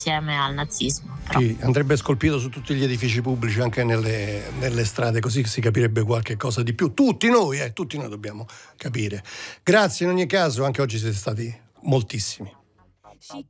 insieme al nazismo. Però. Sì, andrebbe scolpito su tutti gli edifici pubblici, anche nelle strade, così si capirebbe qualche cosa di più. Tutti noi dobbiamo capire. Grazie in ogni caso, anche oggi siete stati moltissimi.